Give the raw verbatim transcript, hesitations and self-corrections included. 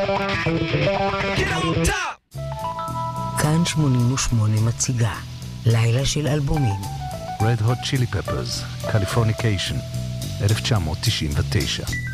כאן שמונים ושמונה מציגה לילה של אלבומים. Red Hot Chili Peppers, Californication, אלף תשע מאות תשעים ותשע.